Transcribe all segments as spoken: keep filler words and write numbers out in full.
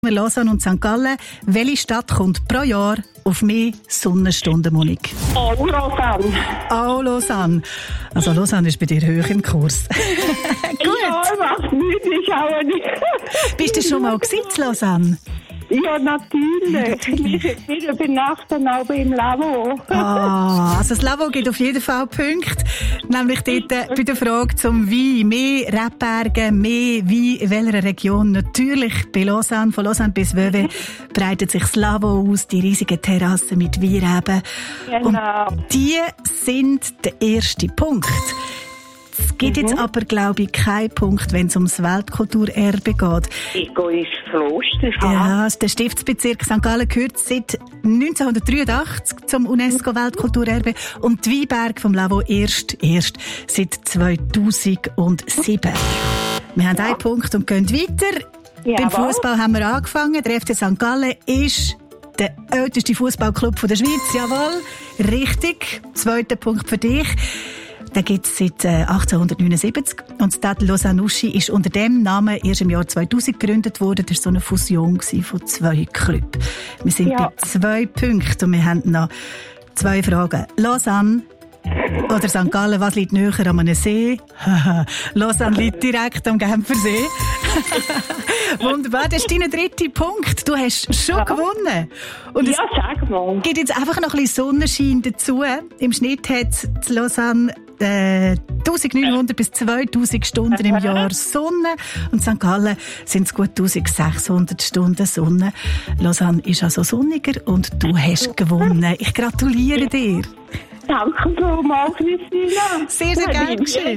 Lausanne und Sankt Gallen. Welche Stadt kommt pro Jahr auf mehr Sonnenstunden, Monique? Oh, Lausanne. Oh, Lausanne. Also Lausanne ist bei dir hoch im Kurs. Gut. Ja, macht nichts, ich auch nicht. Bist du schon mal gewesen, in Lausanne? Ja, natürlich. Ich bin über Nacht dann auch im Lavo. Ah, also das Lavo gibt auf jeden Fall Punkte. Nämlich dort äh, bei der Frage zum Wein. Mehr Rebberge, mehr Wein in welcher Region? Natürlich bei Lausanne, von Lausanne bis Vevey breitet sich das Lavo aus, die riesigen Terrassen mit Weinreben. Genau. Und die sind der erste Punkt. Es gibt mhm. jetzt aber, glaube ich, keinen Punkt, wenn es ums Weltkulturerbe geht. Ich gehe ins Kloster. Ja, der Stiftsbezirk Sankt Gallen gehört seit neunzehnhundertdreiundachtzig zum UNESCO-Weltkulturerbe und die Weinberge vom Lavo erst, erst seit zweitausendsieben. Wir haben einen Punkt und gehen weiter. Jawohl. Beim Fußball haben wir angefangen. Der F C Sankt Gallen ist der älteste Fußballclub der Schweiz. Jawohl, richtig. Zweiter Punkt für dich. Den gibt es seit äh, achtzehnhundertneunundsiebzig. Und das Stade Lausanne-Uschi ist unter dem Namen erst im Jahr zweitausend gegründet worden. Das war so eine Fusion von zwei Clubs. Wir sind ja. bei zwei Punkten und wir haben noch zwei Fragen. Lausanne oder Sankt Gallen, was liegt näher an einem See? Lausanne liegt direkt am Genfersee. Wunderbar, das ist dein dritter Punkt. Du hast schon ja. gewonnen. Und ja, sag mal. Es gibt jetzt einfach noch ein bisschen Sonnenschein dazu. Im Schnitt hat es Lausanne äh, neunzehnhundert bis zweitausend Stunden im Jahr Sonne. Und Sankt Gallen sind es gut eintausendsechshundert Stunden Sonne. Lausanne ist also sonniger und du hast gewonnen. Ich gratuliere dir. Danke vielmals, Christina. Sehr, sehr gerne geschehen.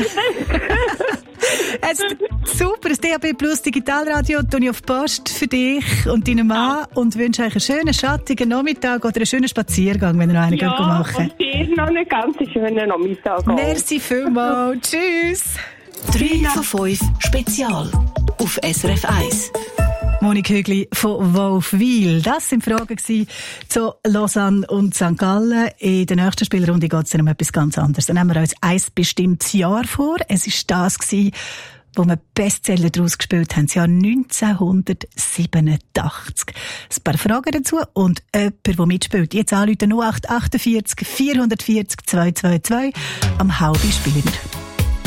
Super, das D A B Plus Digitalradio tue ich auf Post für dich und deinen Mann und wünsche euch einen schönen, schattigen Nachmittag oder einen schönen Spaziergang, wenn ihr noch einen ja, machen und dir noch einen ganz schönen Nachmittag. Merci vielmals. Tschüss. drei von fünf Spezial auf S R F eins. Monique Hügli von Wolfwil. Das sind Fragen zu Lausanne und Sankt Gallen. In der nächsten Spielrunde geht es um etwas ganz anderes. Dann nehmen wir uns ein bestimmtes Jahr vor. Es war das, wo wir Bestseller daraus gespielt haben, das Jahr neunzehnhundertsiebenundachtzig. Ein paar Fragen dazu und jemand, der mitspielt. Jetzt anrufen null acht achtundvierzig vierhundertvierzig zweihundertzweiundzwanzig. Am halben spielen wir.